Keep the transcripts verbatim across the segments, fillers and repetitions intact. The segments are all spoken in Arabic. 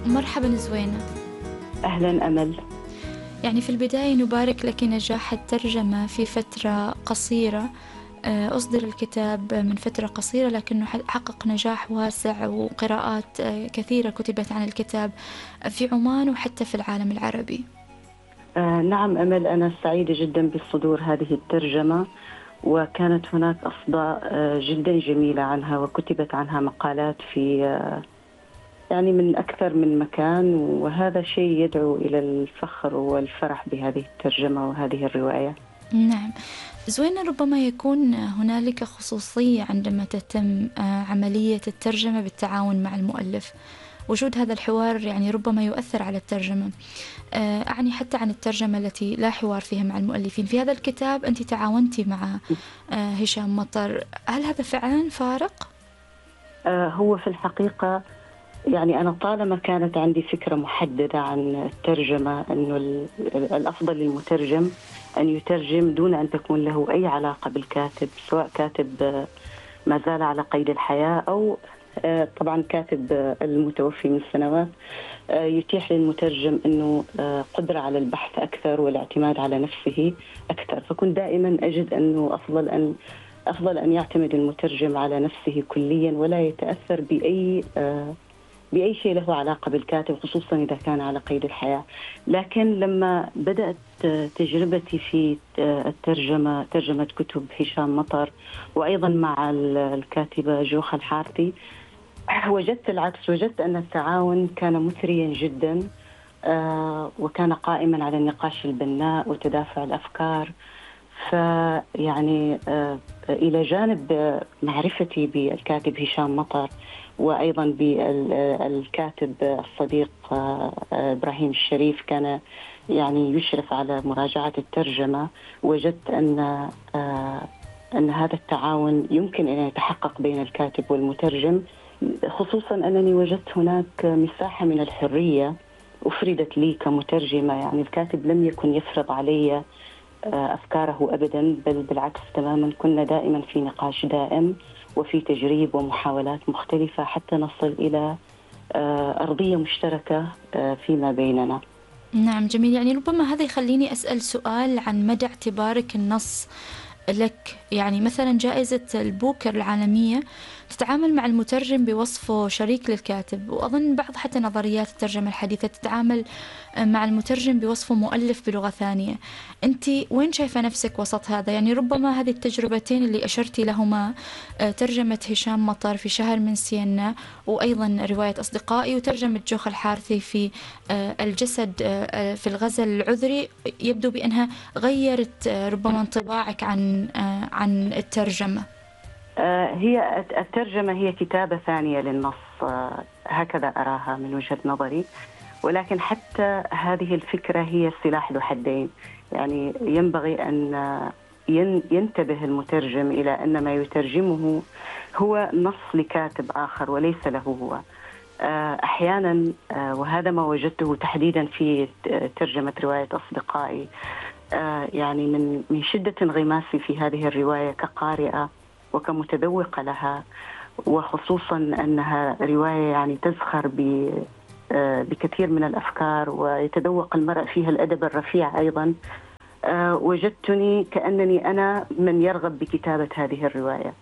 مرحبا زوينة. أهلا أمل. يعني في البداية نبارك لك نجاح الترجمة في فترة قصيرة. آه، أصدر الكتاب من فترة قصيرة لكنه حقق نجاح واسع، وقراءات آه، كثيرة كتبت عن الكتاب في عمان وحتى في العالم العربي. آه نعم أمل، أنا سعيدة جدا بصدور هذه الترجمة، وكانت هناك أصداء آه جدا جميلة عنها، وكتبت عنها مقالات في آه يعني من أكثر من مكان، وهذا شيء يدعو إلى الفخر والفرح بهذه الترجمة وهذه الرواية. نعم زوينة، ربما يكون هنالك خصوصية عندما تتم عملية الترجمة بالتعاون مع المؤلف. وجود هذا الحوار يعني ربما يؤثر على الترجمة. أعني حتى عن الترجمة التي لا حوار فيها مع المؤلفين. في هذا الكتاب أنت تعاونتي مع هشام مطر، هل هذا فعلا فارق؟ آه هو في الحقيقة يعني أنا طالما كانت عندي فكرة محددة عن الترجمة، أنه الأفضل للمترجم أن يترجم دون أن تكون له أي علاقة بالكاتب، سواء كاتب ما زال على قيد الحياة أو طبعا كاتب المتوفي من سنوات، يتيح للمترجم أنه قدرة على البحث أكثر والاعتماد على نفسه أكثر. فكنت دائما أجد أنه أفضل أن أفضل أن يعتمد المترجم على نفسه كليا، ولا يتأثر بأي بأي شيء له علاقة بالكاتب، خصوصا إذا كان على قيد الحياة. لكن لما بدأت تجربتي في الترجمة، ترجمة كتب هشام مطر وأيضا مع الكاتبة جوخة الحارثي، وجدت العكس. وجدت أن التعاون كان مثريا جدا، وكان قائما على النقاش البناء وتدافع الأفكار. فيعني إلى جانب معرفتي بالكاتب هشام مطر، وأيضا بالكاتب الصديق إبراهيم الشريف كان يعني يشرف على مراجعة الترجمة، وجدت أن أن هذا التعاون يمكن أن يتحقق بين الكاتب والمترجم، خصوصا أنني وجدت هناك مساحة من الحرية أفردت لي كمترجمة. يعني الكاتب لم يكن يفرض علي أفكاره أبدا، بل بالعكس تماما، كنا دائما في نقاش دائم وفي تجريب ومحاولات مختلفة حتى نصل إلى أرضية مشتركة فيما بيننا. نعم جميل. يعني ربما هذا يخليني أسأل سؤال عن مدى اعتبارك النص لك. يعني مثلا جائزة البوكر العالمية تتعامل مع المترجم بوصفه شريك للكاتب، وأظن بعض حتى نظريات الترجمة الحديثة تتعامل مع المترجم بوصفه مؤلف بلغة ثانية. أنت وين شايفة نفسك وسط هذا؟ يعني ربما هذه التجربتين اللي أشرتي لهما، ترجمة هشام مطر في شهر من سينا، وأيضا رواية أصدقائي، وترجمة جوخة الحارثي في الجسد في الغزل العذري، يبدو بأنها غيرت ربما انطباعك عن عن الترجمة. هي الترجمة هي كتابة ثانية للنص، هكذا أراها من وجهة نظري. ولكن حتى هذه الفكرة هي سلاح ذو حدين. يعني ينبغي أن ينتبه المترجم إلى أن ما يترجمه هو نص لكاتب آخر وليس له هو. أحيانا، وهذا ما وجدته تحديدا في ترجمة رواية أصدقائي، يعني من من شدة انغماسي في هذه الرواية كقارئة وكمتذوقة لها، وخصوصا أنها رواية يعني تزخر ب بكثير من الأفكار، ويتذوق المرء فيها الأدب الرفيع أيضا. وجدتني كأنني أنا من يرغب بكتابة هذه الرواية.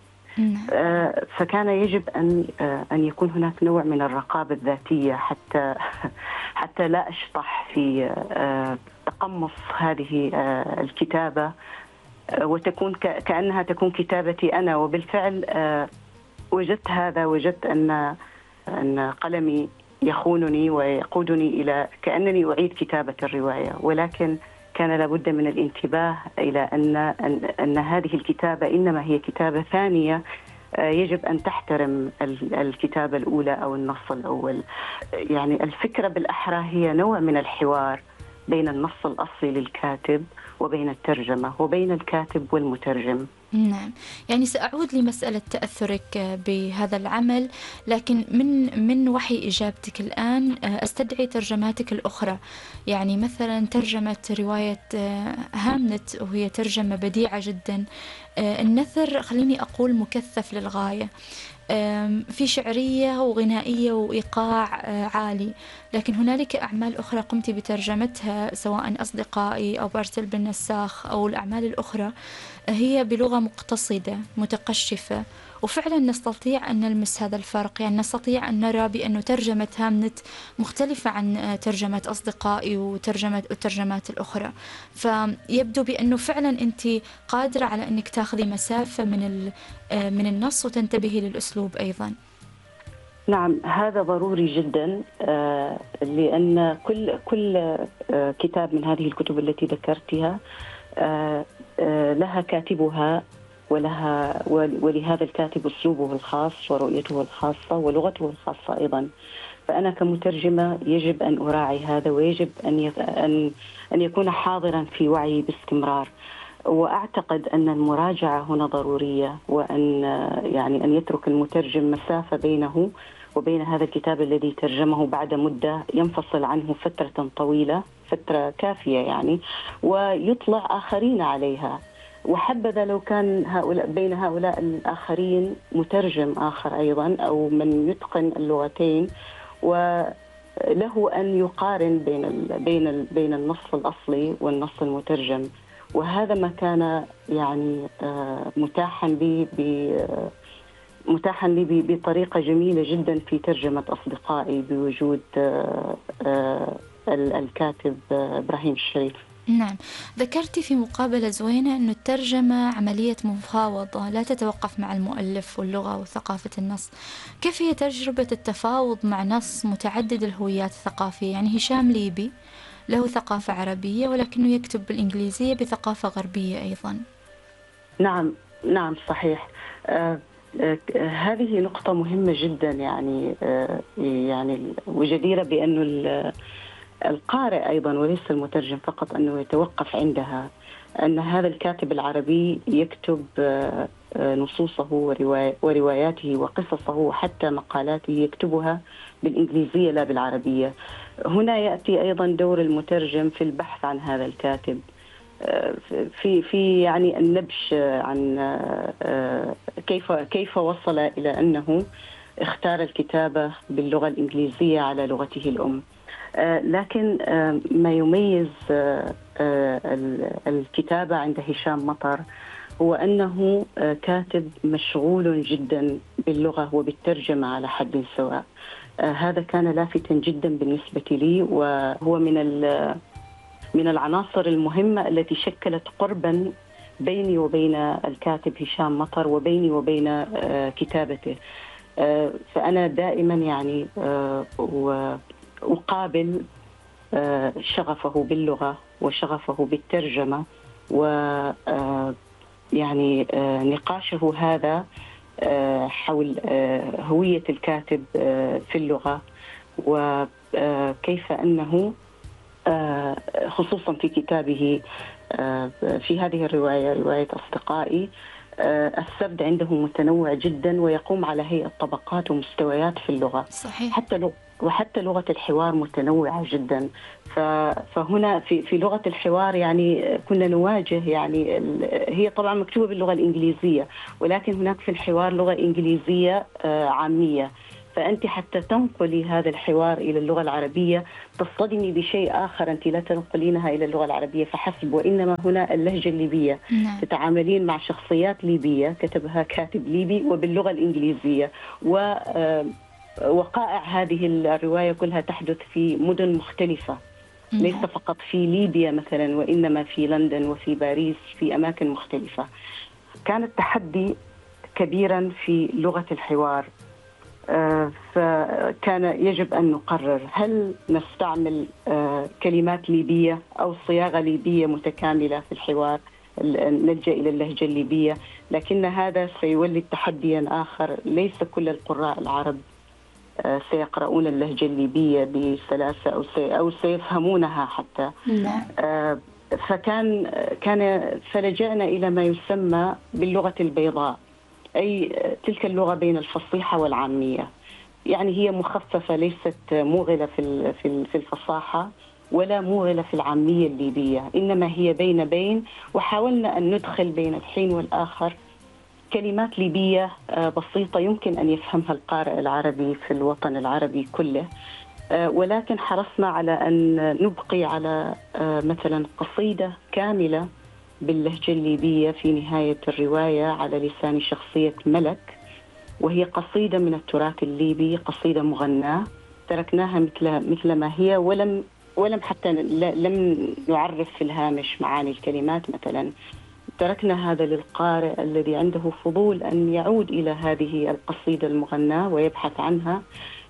فكان يجب أن أن يكون هناك نوع من الرقابة الذاتية حتى حتى لا أشطح في تقمص هذه الكتابة، وتكون كأنها تكون كتابتي أنا. وبالفعل وجدت هذا، وجدت أن أن قلمي يخونني ويقودني إلى كأنني أعيد كتابة الرواية. ولكن كان لابد من الانتباه إلى أن أن, أن هذه الكتابة إنما هي كتابة ثانية، يجب أن تحترم الكتابة الأولى أو النص الأول. يعني الفكرة بالأحرى هي نوع من الحوار بين النص الأصلي للكاتب وبين الترجمة وبين الكاتب والمترجم. نعم، يعني سأعود لمسألة تأثرك بهذا العمل، لكن من من وحي إجابتك الآن أستدعي ترجماتك الأخرى. يعني مثلا ترجمة رواية هامنت، وهي ترجمة بديعة جدا. النثر خليني أقول مكثف للغاية. في شعرية وغنائية وإيقاع عالي. لكن هنالك أعمال أخرى قمت بترجمتها، سواء أصدقائي أو بارتل بن نساخ أو الأعمال الأخرى، هي بلغة مقتصدة متقشفة، وفعلا نستطيع أن نلمس هذا الفرق. يعني نستطيع أن نرى بأن ترجمة هامنت مختلفة عن ترجمة أصدقائي وترجمة الترجمات الأخرى. فيبدو بأنه فعلا أنت قادرة على أنك تاخذي مسافة من من النص وتنتبهي للأسلوب أيضا. نعم، هذا ضروري جدا، لأن كل كل كتاب من هذه الكتب التي ذكرتها لها كاتبها ولها ولهذا الكاتب أسلوبه الخاص ورؤيته الخاصة ولغته الخاصة أيضا. فأنا كمترجمة يجب أن أراعي هذا، ويجب أن أن أن يكون حاضرا في وعي باستمرار. وأعتقد أن المراجعة هنا ضرورية، وأن يعني أن يترك المترجم مسافة بينه وبين هذا الكتاب الذي ترجمه بعد مدة، ينفصل عنه فترة طويلة، فترة كافية يعني، ويطلع آخرين عليها. وحبذا لو كان هؤلاء بين هؤلاء الآخرين مترجم آخر أيضا، أو من يتقن اللغتين، وله أن يقارن بين بين بين النص الأصلي والنص المترجم. وهذا ما كان يعني متاحا لي متاحا لي بطريقة جميلة جدا في ترجمة أصدقائي بوجود الكاتب إبراهيم الشريف. نعم، ذكرتي في مقابلة زوينة أن الترجمة عملية مفاوضة لا تتوقف مع المؤلف واللغة وثقافة النص. كيف هي تجربة التفاوض مع نص متعدد الهويات الثقافية؟ يعني هشام ليبي له ثقافة عربية ولكنه يكتب بالإنجليزية بثقافة غربية أيضا. نعم نعم صحيح. آه آه هذه نقطة مهمة جدا، يعني آه يعني وجديرة بأنه القارئ أيضا وليس المترجم فقط أنه يتوقف عندها، أن هذا الكاتب العربي يكتب نصوصه ورواياته وقصصه وحتى مقالاته يكتبها بالإنجليزية لا بالعربية. هنا يأتي أيضا دور المترجم في البحث عن هذا الكاتب، في في يعني النبش عن كيف كيف وصل إلى أنه اختار الكتابة باللغة الإنجليزية على لغته الأم. لكن ما يميز الكتابة عند هشام مطر هو أنه كاتب مشغول جدا باللغة وبالترجمة على حد سواء. هذا كان لافتا جدا بالنسبة لي، وهو من من العناصر المهمة التي شكلت قربا بيني وبين الكاتب هشام مطر وبيني وبين كتابته. فأنا دائما يعني أقابل شغفه باللغة وشغفه بالترجمة، و يعني نقاشه هذا حول هوية الكاتب في اللغة، وكيف أنه خصوصا في كتابه في هذه الرواية رواية أصدقائي السرد عنده متنوع جدا ويقوم على هيئة طبقات ومستويات في اللغة. صحيح. حتى لو وحتى لغة الحوار متنوعة جدا. فهنا في في لغة الحوار يعني كنا نواجه، يعني هي طبعا مكتوبة باللغة الإنجليزية، ولكن هناك في الحوار لغة إنجليزية عامية، فأنت حتى تنقلي هذا الحوار إلى اللغة العربية تصطدمي بشيء آخر أنت لا تنقلينها إلى اللغة العربية فحسب، وإنما هنا اللهجة الليبية. نعم. تتعاملين مع شخصيات ليبية كتبها كاتب ليبي وباللغة الإنجليزية، و وقائع هذه الرواية كلها تحدث في مدن مختلفة، ليس فقط في ليبيا مثلا، وإنما في لندن وفي باريس، في أماكن مختلفة. كان التحدي كبيرا في لغة الحوار، فكان يجب أن نقرر هل نستعمل كلمات ليبية أو صياغة ليبية متكاملة في الحوار، نلجأ إلى اللهجة الليبية. لكن هذا سيولد تحديا آخر، ليس كل القراء العرب سيقرؤون اللهجة الليبية بسلاسة أو سي أو سيفهمونها حتى. نعم. فكان كان فلجأنا إلى ما يسمى باللغة البيضاء، أي تلك اللغة بين الفصيحة والعامية، يعني هي مخففة، ليست موغلة في في الفصاحة ولا موغلة في العامية الليبية، إنما هي بين بين. وحاولنا أن ندخل بين الحين والآخر كلمات ليبية بسيطة يمكن أن يفهمها القارئ العربي في الوطن العربي كله، ولكن حرصنا على أن نبقي على مثلا قصيدة كاملة باللهجة الليبية في نهاية الرواية على لسان شخصية ملك، وهي قصيدة من التراث الليبي، قصيدة مغناة تركناها مثل مثل ما هي، ولم ولم حتى لم نعرف في الهامش معاني الكلمات مثلا. تركنا هذا للقارئ الذي عنده فضول أن يعود إلى هذه القصيدة المغناة ويبحث عنها،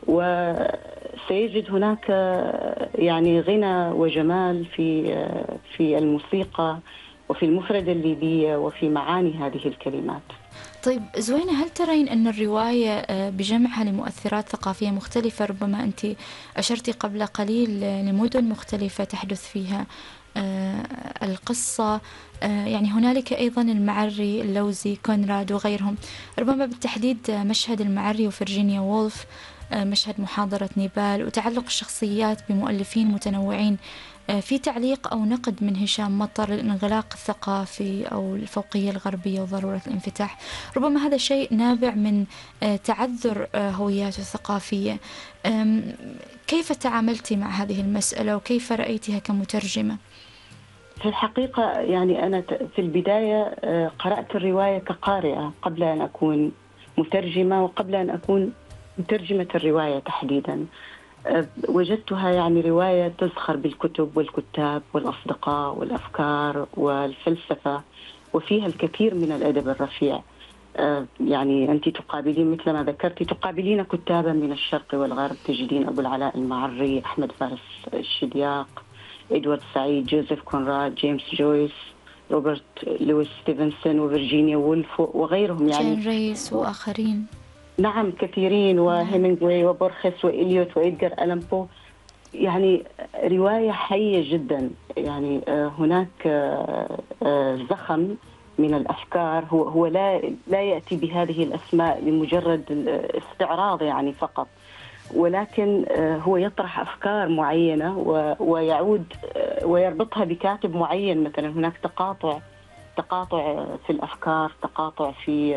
وسيجد هناك يعني غنى وجمال في في الموسيقى وفي المفردة الليبية وفي معاني هذه الكلمات. طيب زوينة، هل ترين أن الرواية بجمعها لمؤثرات ثقافية مختلفة، ربما أنت أشرتي قبل قليل لمدن مختلفة تحدث فيها القصة، يعني هنالك أيضا المعري، اللوزي، كونراد وغيرهم، ربما بالتحديد مشهد المعري وفرجينيا وولف، مشهد محاضرة نيبال وتعلق الشخصيات بمؤلفين متنوعين، في تعليق أو نقد من هشام مطر للانغلاق الثقافي أو الفوقية الغربية وضرورة الانفتاح، ربما هذا شيء نابع من تعذر هوياته الثقافية. كيف تعاملتي مع هذه المسألة وكيف رأيتها كمترجمة؟ في الحقيقة يعني أنا في البداية قرأت الرواية كقارئة قبل أن أكون مترجمة، وقبل أن أكون مترجمة الرواية تحديدا وجدتها يعني رواية تزخر بالكتب والكتاب والأصدقاء والأفكار والفلسفة، وفيها الكثير من الأدب الرفيع. يعني أنت تقابلين مثل ما ذكرتي، تقابلين كتابا من الشرق والغرب، تجدين أبو العلاء المعري، أحمد فارس الشدياق، إدوارد سعيد، جوزيف كونراد، جيمس جويس، روبرت لويس ستيفنسون، وفيرجينيا وولف وغيرهم، يعني جين ريس وآخرين. نعم كثيرين، وهيمنغواي وبورخس وإليوت وإدغار ألان بو. يعني رواية حية جدا، يعني هناك زخم من الأفكار. هو هو لا لا يأتي بهذه الأسماء لمجرد استعراض يعني فقط، ولكن هو يطرح أفكار معينة ويعود ويربطها بكاتب معين. مثلا هناك تقاطع تقاطع في الأفكار، تقاطع في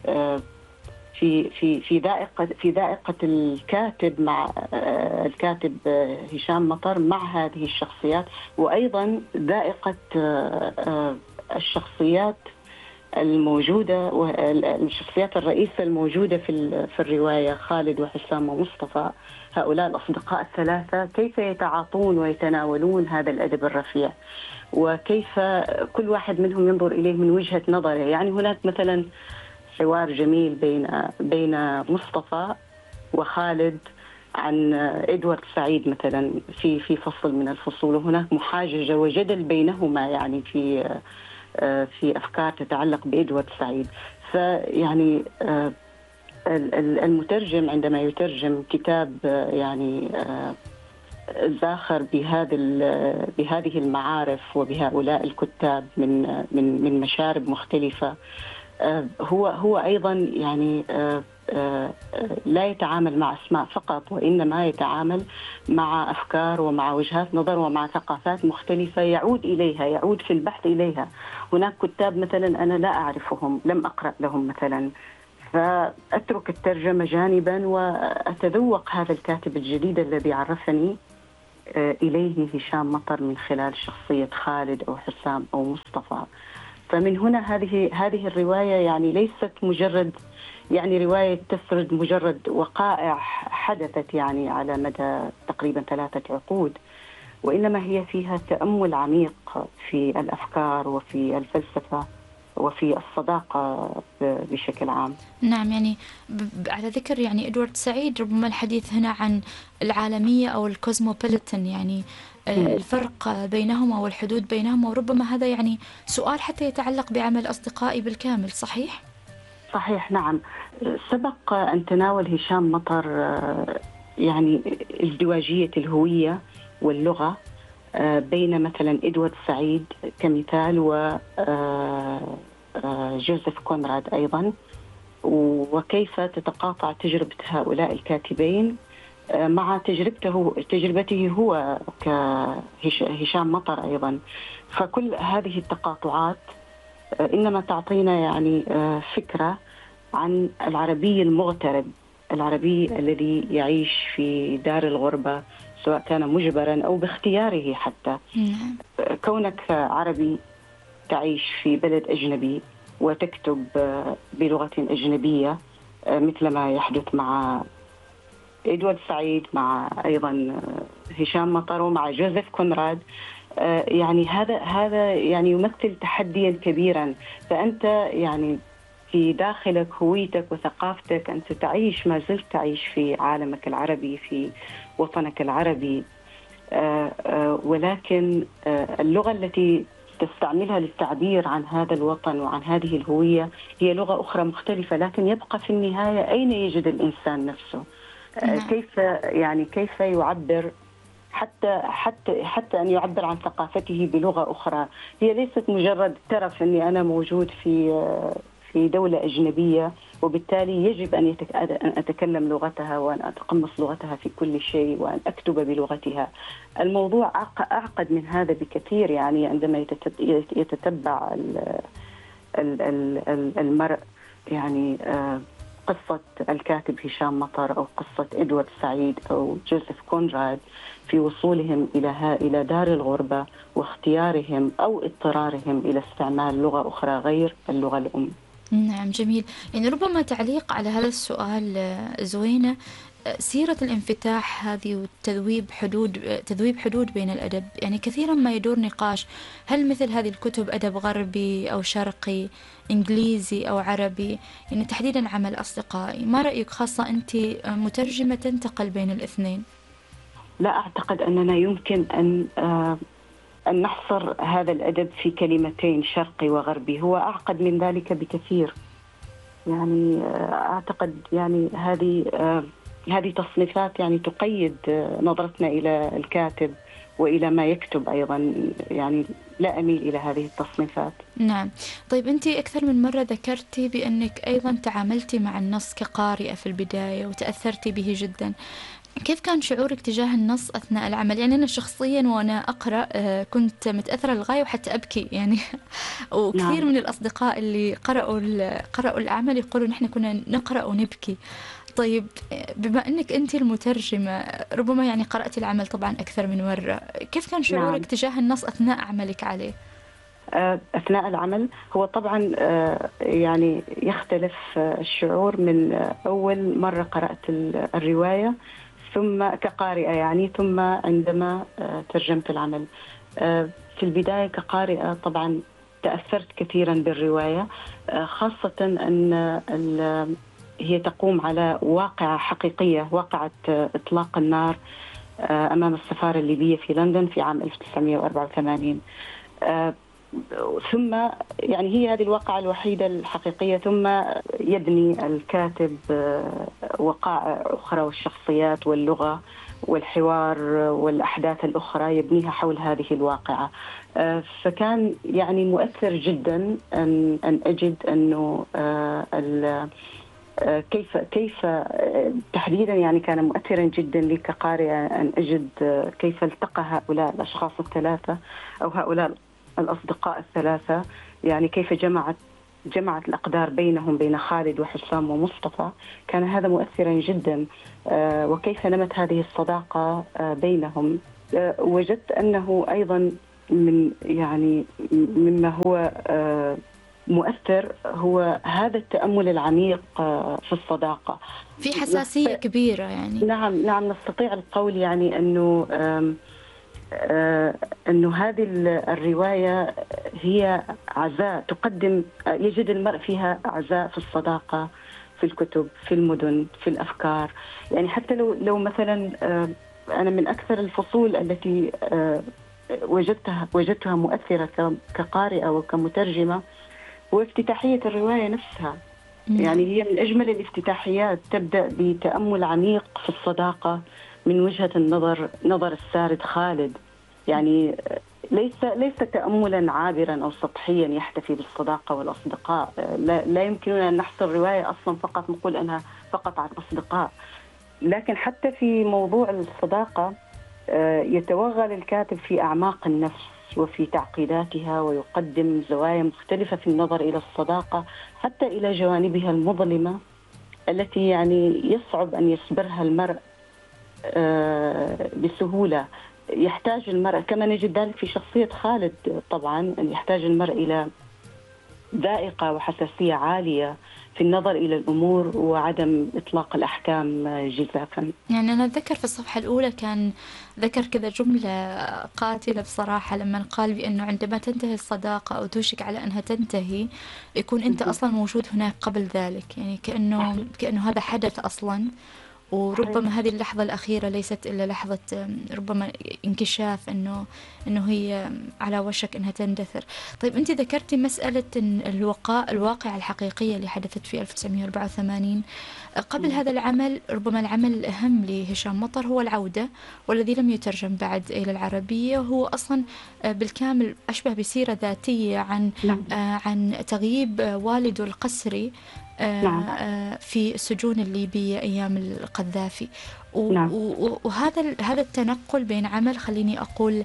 في في في ذائقة في ذائقة الكاتب مع الكاتب هشام مطر مع هذه الشخصيات، وأيضا ذائقة الشخصيات الموجودة والشخصيات الرئيسة الموجودة في في الرواية، خالد وحسام ومصطفى، هؤلاء الأصدقاء الثلاثة كيف يتعاطون ويتناولون هذا الأدب الرفيع، وكيف كل واحد منهم ينظر إليه من وجهة نظره. يعني هناك مثلا حوار جميل بين بين مصطفى وخالد عن إدوارد سعيد مثلا في في فصل من الفصول، وهناك محاججة وجدل بينهما يعني في في أفكار تتعلق بإدوارد سعيد. فيعني المترجم عندما يترجم كتاب يعني زاخر بهذا بهذه المعارف وبهؤلاء الكتاب من من من مشارب مختلفة، هو هو أيضا يعني لا يتعامل مع أسماء فقط، وإنما يتعامل مع أفكار ومع وجهات نظر ومع ثقافات مختلفة، يعود إليها، يعود في البحث إليها. هناك كتاب مثلا أنا لا أعرفهم، لم أقرأ لهم مثلا، فأترك الترجمة جانبا وأتذوق هذا الكاتب الجديد الذي عرفني إليه هشام مطر من خلال شخصية خالد أو حسام أو مصطفى. فمن هنا هذه هذه الرواية يعني ليست مجرد يعني رواية تسرد مجرد وقائع حدثت يعني على مدى تقريبا ثلاثة عقود، وإنما هي فيها تأمل عميق في الأفكار وفي الفلسفة وفي الصداقة بشكل عام. نعم، يعني على ذكر يعني إدوارد سعيد، ربما الحديث هنا عن العالمية أو الكوزموبوليتان، يعني الفرق بينهما والحدود بينهما، وربما هذا يعني سؤال حتى يتعلق بعمل أصدقائي بالكامل، صحيح؟ صحيح، نعم. سبق أن تناول هشام مطر يعني ازدواجية الهوية واللغة بين مثلا إدوارد سعيد كمثال وجوزيف كونراد أيضا، وكيف تتقاطع تجربة هؤلاء الكاتبين مع تجربته تجربته هو كهشام مطر أيضا. فكل هذه التقاطعات إنما تعطينا يعني فكرة عن العربي المغترب، العربي الذي يعيش في دار الغربة سواء كان مجبرا أو باختياره حتى. كونك عربي تعيش في بلد أجنبي وتكتب بلغة أجنبية مثل ما يحدث مع إدوارد سعيد، مع أيضا هشام مطر، ومع جوزيف كونراد، يعني هذا هذا يعني يمثل تحديا كبيرا. فأنت يعني في داخلك هويتك وثقافتك، أنت تعيش، ما زلت تعيش في عالمك العربي، في وطنك العربي، ولكن اللغة التي تستعملها للتعبير عن هذا الوطن وعن هذه الهوية هي لغة أخرى مختلفة. لكن يبقى في النهاية أين يجد الإنسان نفسه؟ كيف يعني كيف يعبر، حتى حتى حتى أن يعبر عن ثقافته بلغة أخرى. هي ليست مجرد ترف أني أنا موجود في في دولة أجنبية وبالتالي يجب أن أتكلم لغتها وأن أتقمص لغتها في كل شيء وأن أكتب بلغتها. الموضوع أعقد من هذا بكثير. يعني عندما يتتبع المرء يعني قصة الكاتب هشام مطر أو قصة إدوارد سعيد أو جوزيف كونراد في وصولهم إلى إلى دار الغربة واختيارهم أو اضطرارهم إلى استعمال لغة أخرى غير اللغة الأم. نعم، جميل. يعني ربما تعليق على هذا السؤال زوينة، سيرة الانفتاح هذه والتذويب حدود تذويب حدود بين الأدب. يعني كثيرا ما يدور نقاش هل مثل هذه الكتب أدب غربي أو شرقي، إنجليزي أو عربي، يعني تحديدا عمل أصدقائي. ما رأيك، خاصة أنت مترجمة تنتقل بين الاثنين؟ لا أعتقد أننا يمكن أن أن نحصر هذا الأدب في كلمتين شرقي وغربي. هو أعقد من ذلك بكثير. يعني أعتقد يعني هذه هذه تصنيفات يعني تقيد نظرتنا إلى الكاتب وإلى ما يكتب أيضا. يعني لا أميل إلى هذه التصنيفات. نعم. طيب أنت أكثر من مرة ذكرتي بأنك أيضا تعاملتي مع النص كقارئة في البداية وتأثرتي به جدا. كيف كان شعورك تجاه النص أثناء العمل؟ يعني أنا شخصيا وأنا أقرأ كنت متأثرة للغاية وحتى أبكي يعني وكثير من الأصدقاء اللي قرأوا قرأوا العمل يقولوا نحن كنا نقرأ ونبكي. طيب بما أنك أنت المترجمة، ربما يعني قرأت العمل طبعا أكثر من مرة، كيف كان شعورك نعم. تجاه النص أثناء عملك عليه؟ أثناء العمل هو طبعا يعني يختلف الشعور من أول مرة قرأت الرواية ثم كقارئة يعني ثم عندما ترجمت العمل. في البداية كقارئة طبعا تأثرت كثيرا بالرواية، خاصة أن هي تقوم على واقعة حقيقية، واقعة إطلاق النار أمام السفارة الليبية في لندن في عام ألف وتسعمائة وأربعة وثمانين. ثم يعني هي هذه الواقعة الوحيدة الحقيقية، ثم يبني الكاتب وقائع أخرى والشخصيات واللغة والحوار والأحداث الأخرى يبنيها حول هذه الواقعة. فكان يعني مؤثر جدا أن أن أجد أنه كيف كيف تحديدا يعني كان مؤثرا جدا لي كقارئة أن أجد كيف التقى هؤلاء الأشخاص الثلاثة أو هؤلاء الأصدقاء الثلاثة، يعني كيف جمعت جمعت الأقدار بينهم، بين خالد وحسام ومصطفى. كان هذا مؤثرا جدا. وكيف نمت هذه الصداقة بينهم. وجدت أنه أيضا من يعني مما هو مؤثر هو هذا التأمل العميق في الصداقة. في حساسية كبيرة يعني. نعم نعم نستطيع القول يعني أنه آه أنه هذه الرواية هي عزاء تقدم، يجد المرء فيها عزاء في الصداقة، في الكتب، في المدن، في الأفكار. يعني حتى لو لو مثلا آه أنا من أكثر الفصول التي آه وجدتها وجدتها مؤثرة كقارئة وكمترجمة هو افتتاحية الرواية نفسها. يعني هي من أجمل الافتتاحيات، تبدأ بتأمل عميق في الصداقة من وجهة النظر نظر السارد خالد. يعني ليس ليس تأملا عابرا أو سطحيا يحتفي بالصداقة والأصدقاء. لا, لا يمكننا أن نحصر رواية أصلا فقط نقول أنها فقط عن أصدقاء. لكن حتى في موضوع الصداقة يتوغل الكاتب في أعماق النفس وفي تعقيداتها، ويقدم زوايا مختلفة في النظر إلى الصداقة حتى إلى جوانبها المظلمة التي يعني يصعب أن يصبرها المرء بسهولة. يحتاج المرء، كما نجد ذلك في شخصية خالد طبعا، أن يحتاج المرء إلى ذائقة وحساسية عالية في النظر إلى الأمور وعدم إطلاق الأحكام جزافا. يعني أنا أتذكر في الصفحة الأولى كان ذكر كذا جملة قاتلة بصراحة، لما قال بأنه عندما تنتهي الصداقة أو توشك على أنها تنتهي يكون أنت أصلا موجود هناك قبل ذلك، يعني كأنه كأنه هذا حدث أصلا، وربما هذه اللحظة الأخيرة ليست إلا لحظة ربما انكشاف أنه أنه هي على وشك أنها تندثر. طيب أنت ذكرتي مسألة الوقاء الواقعة الحقيقية اللي حدثت في ألف وتسعمئة وأربعة وثمانين. قبل هذا العمل ربما العمل الأهم لهشام مطر هو العودة، والذي لم يترجم بعد إلى العربية، وهو أصلا بالكامل أشبه بسيرة ذاتية عن عن تغييب والده القسري نعم. في السجون الليبية أيام القذافي. نعم. وهذا هذا التنقل بين عمل، خليني أقول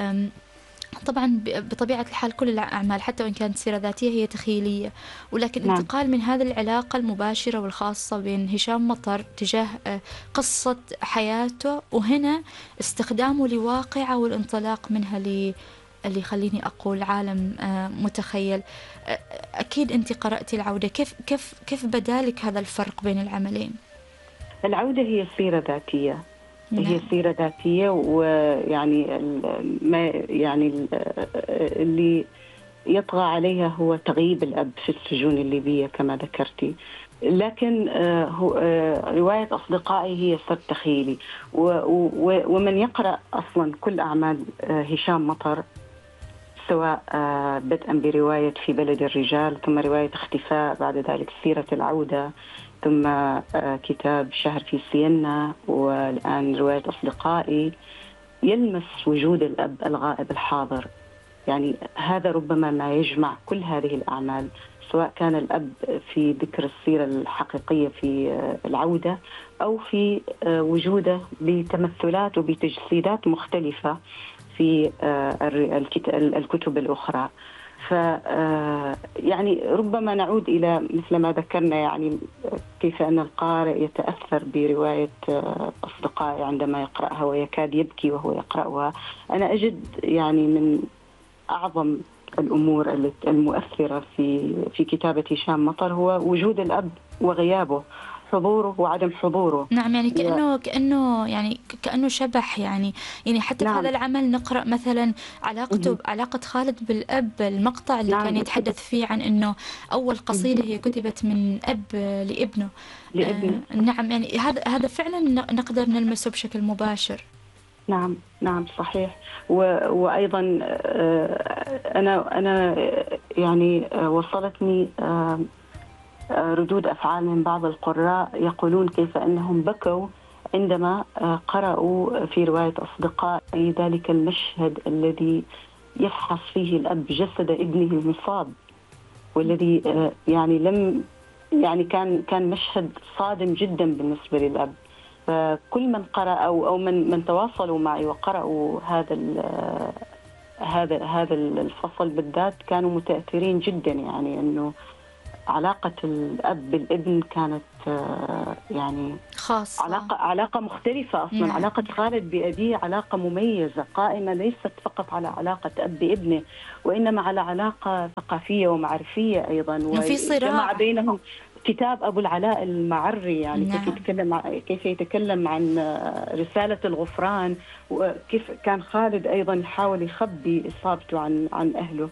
طبعا بطبيعة الحال كل الأعمال حتى وإن كانت سيرة ذاتية هي تخيلية، ولكن نعم. انتقال من هذه العلاقة المباشرة والخاصة بين هشام مطر تجاه قصة حياته، وهنا استخدامه لواقعة والانطلاق منها ل اللي خليني أقول عالم متخيل. أكيد أنت قرأتي العودة، كيف كيف كيف بدالك هذا الفرق بين العملين؟ العودة هي سيرة ذاتية. نعم. هي سيرة ذاتية، ويعني ما يعني اللي يطغى عليها هو تغييب الأب في السجون الليبية كما ذكرتي، لكن رواية أصدقائي هي سرد تخيلي، ومن يقرأ أصلا كل أعمال هشام مطر سواء بدءا برواية في بلد الرجال، ثم رواية اختفاء، بعد ذلك سيرة العودة، ثم كتاب شهر في سينا، والآن رواية أصدقائي، يلمس وجود الأب الغائب الحاضر. يعني هذا ربما ما يجمع كل هذه الأعمال، سواء كان الأب في ذكر السيرة الحقيقية في العودة أو في وجوده بتمثلات وبتجسيدات مختلفة في الكتب الأخرى. ف يعني ربما نعود إلى مثل ما ذكرنا، يعني كيف أن القارئ يتأثر برواية أصدقائي عندما يقرأها ويكاد يبكي وهو يقرأها. أنا أجد يعني من أعظم الأمور المؤثرة في في كتابة هشام مطر هو وجود الأب وغيابه، حضوره وعدم حضوره. نعم، يعني كأنه و... كأنه يعني كأنه شبح، يعني يعني حتى نعم. في هذا العمل نقرأ مثلا علاقته علاقة خالد بالأب، المقطع اللي نعم. كان يتحدث فيه عن إنه أول قصيدة هي كتبت من أب لابنه. لابنه. آه نعم، يعني هذا هذا فعلا نقدر نلمسه بشكل مباشر. نعم نعم صحيح. وأيضا أنا أنا يعني وصلتني ردود أفعال من بعض القراء يقولون كيف أنهم بكوا عندما قرأوا في رواية أصدقائي ذلك المشهد الذي يفحص فيه الأب جسد ابنه المصاب، والذي يعني لم يعني كان كان مشهد صادم جدا بالنسبة للأب. فكل من قرأ أو أو من من تواصلوا معي وقرأوا هذا هذا هذا الفصل بالذات كانوا متأثرين جدا، يعني إنه علاقة الأب بالابن كانت يعني خاصة، علاقة علاقة مختلفة أصلا. نعم. علاقة خالد بأبيه علاقة مميزة قائمة ليست فقط على علاقة أب بابنه، وإنما على علاقة ثقافية ومعرفية أيضا، وفي صراع بينهم. كتاب أبو العلاء المعري يعني نعم. كيف يتكلم كيف يتكلم عن رسالة الغفران، وكيف كان خالد أيضا يحاول يخبي إصابته عن عن أهله،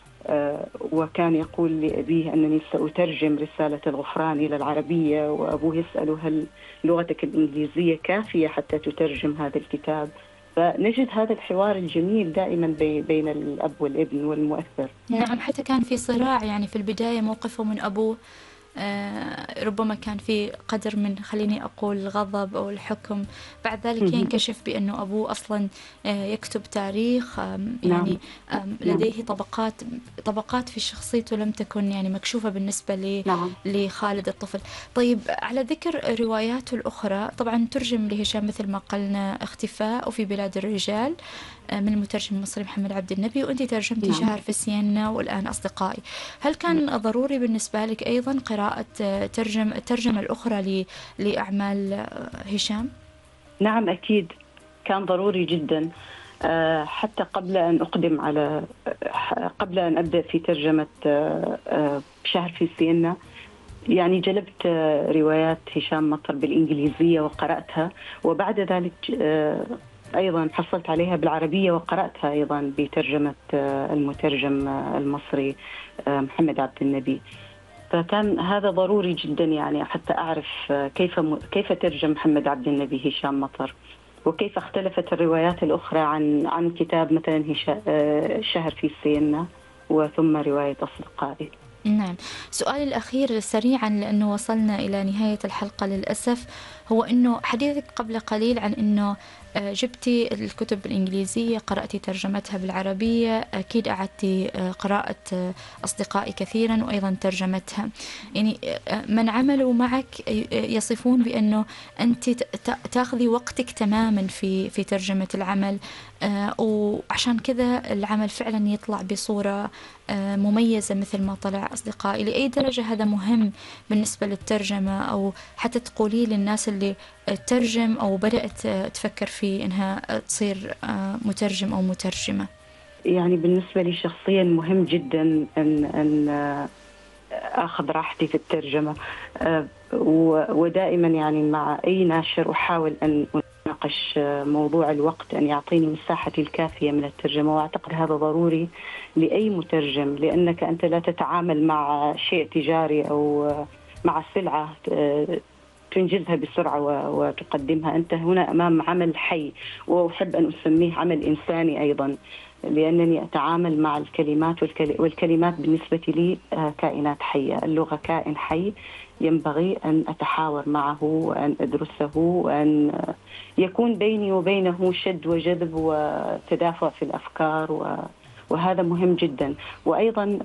وكان يقول لأبيه أنني سأترجم رسالة الغفران إلى العربية، وأبوه يسأله هل لغتك الإنجليزية كافية حتى تترجم هذا الكتاب. فنجد هذا الحوار الجميل دائما بين الأب والابن والمؤثر. نعم، حتى كان في صراع يعني في البداية موقفه من أبوه ربما كان في قدر من خليني أقول الغضب أو الحكم، بعد ذلك ينكشف بأنه أبوه أصلا يكتب تاريخ يعني لديه طبقات طبقات في شخصيته لم تكن يعني مكشوفة بالنسبة لخالد الطفل. طيب على ذكر رواياته الأخرى، طبعا ترجم لهشام مثل ما قلنا اختفاء وفي بلاد الرجال من المترجم المصري محمد عبد النبي، وأنت ترجمتي نعم. شهر في سينا والآن أصدقائي. هل كان نعم. ضروري بالنسبة لك أيضا قراءة ترجم الترجمة الأخرى لأعمال هشام؟ نعم أكيد كان ضروري جدا، حتى قبل أن أقدم على قبل أن أبدأ في ترجمة شهر في سينا يعني جلبت روايات هشام مطر بالإنجليزية وقرأتها، وبعد ذلك أيضا حصلت عليها بالعربية وقرأتها أيضا بترجمة المترجم المصري محمد عبد النبي. فكان هذا ضروري جدا يعني حتى أعرف كيف كيف ترجم محمد عبد النبي هشام مطر، وكيف اختلفت الروايات الأخرى عن عن كتاب مثلا شهر في سينا وثم رواية أصدقائي. نعم. سؤالي الأخير سريعا لأنه وصلنا إلى نهاية الحلقة للأسف، هو أنه حديثك قبل قليل عن أنه جبتي الكتب بالإنجليزية، قرأتي ترجمتها بالعربية، أكيد أعدتي قراءة أصدقائي كثيرا وأيضا ترجمتها. يعني من عملوا معك يصفون بأنه أنت تأخذي وقتك تماما في في ترجمة العمل، وعشان كذا العمل فعلا يطلع بصورة مميزة مثل ما طلع أصدقائي. لأي درجة هذا مهم بالنسبة للترجمة، أو حتى تقولي للناس اللي ترجم أو بدأت تفكر في إنها تصير مترجم أو مترجمة؟ يعني بالنسبة لي شخصيا مهم جدا أن أن أخذ راحتي في الترجمة، ودائما يعني مع أي ناشر أحاول أن أناقش موضوع الوقت، أن يعطيني مساحتي الكافية من الترجمة، وأعتقد هذا ضروري لأي مترجم، لأنك أنت لا تتعامل مع شيء تجاري أو مع سلعة تنجزها بسرعة وتقدمها. أنت هنا أمام عمل حي، وأحب أن أسميه عمل إنساني أيضا، لأنني أتعامل مع الكلمات، والكلمات بالنسبة لي كائنات حية. اللغة كائن حي ينبغي أن أتحاور معه وأن أدرسه، وأن يكون بيني وبينه شد وجذب وتدافع في الأفكار، وهذا مهم جدا. وأيضا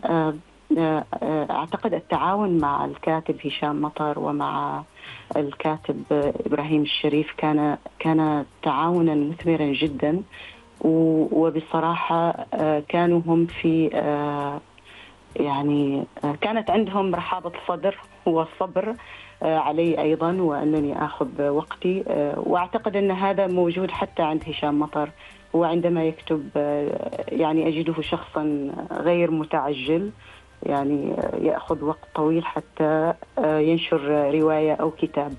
أعتقد التعاون مع الكاتب هشام مطر ومع الكاتب إبراهيم الشريف كان كان تعاونا مثمرا جدا، وبصراحة كانوا هم في يعني كانت عندهم رحابة الصدر والصبر علي أيضا، وأنني أخذ وقتي. وأعتقد أن هذا موجود حتى عند هشام مطر، وعندما يكتب يعني أجده شخصا غير متعجل، يعني يأخذ وقت طويل حتى ينشر رواية أو كتاب.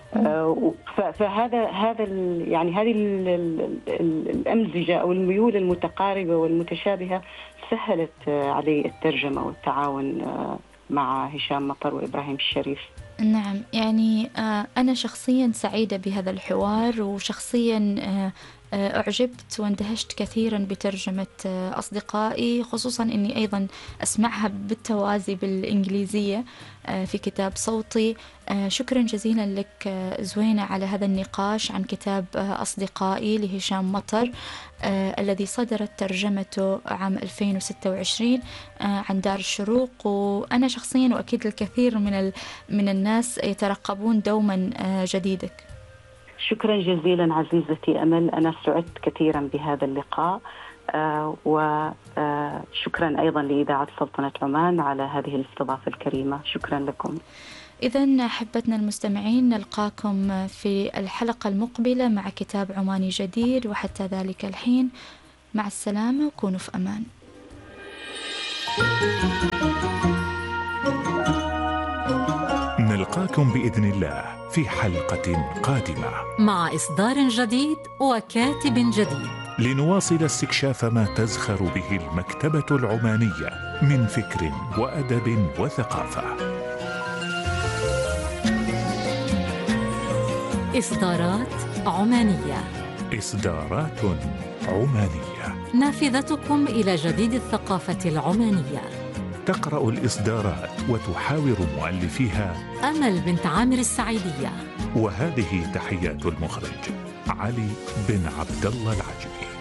فهذا هذا يعني هذه الأمزجة أو الميول المتقاربة والمتشابهة سهلت علي الترجمة والتعاون مع هشام مطر وإبراهيم الشريف. نعم، يعني أنا شخصيا سعيدة بهذا الحوار، وشخصيا أعجبت واندهشت كثيرا بترجمة أصدقائي، خصوصا أني أيضا أسمعها بالتوازي بالإنجليزية في كتاب صوتي. شكرا جزيلا لك زوينة على هذا النقاش عن كتاب أصدقائي لهشام مطر الذي صدرت ترجمته عام ألفين وستة وعشرين عن دار الشروق. وأنا شخصيا وأكيد الكثير من من الناس يترقبون دوما جديدك. شكرا جزيلا عزيزتي أمل، أنا سعدت كثيرا بهذا اللقاء، آه وشكرا أيضا لإذاعة سلطنة عمان على هذه الاستضافة الكريمة. شكرا لكم. إذن أحبتنا المستمعين، نلقاكم في الحلقة المقبلة مع كتاب عماني جديد، وحتى ذلك الحين مع السلامة وكونوا في أمان. نلقاكم بإذن الله في حلقة قادمة مع إصدار جديد وكاتب جديد، لنواصل استكشاف ما تزخر به المكتبة العمانية من فكر وأدب وثقافة. إصدارات عمانية. إصدارات عمانية، نافذتكم إلى جديد الثقافة العمانية. تقرأ الإصدارات وتحاور مؤلفيها أمل بنت عامر السعيدية. وهذه تحيات المخرج علي بن عبد الله العجمي.